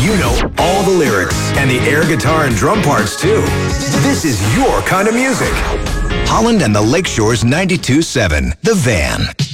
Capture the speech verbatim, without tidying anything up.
You know all the lyrics and the air guitar and drum parts too. This is your kind of music. Holland and the Lakeshore's ninety-two point seven, The Van.